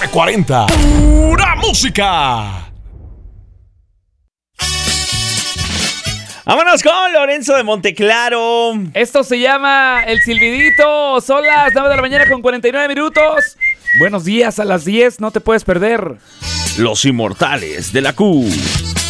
940. Pura música. Vámonos con Lorenzo de Monteclaro. Esto se llama El Silbidito. Son las 9 de la mañana con 49 minutos. Buenos días, a las 10 no te puedes perder. Los Inmortales de la Q.